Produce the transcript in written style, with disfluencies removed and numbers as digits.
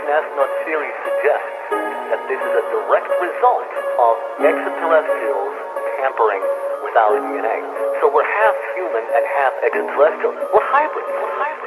astronaut theory suggests that this is a direct result of extraterrestrials tampering with our DNA. So we're half human and half extraterrestrial. We're hybrids. We're hybrids.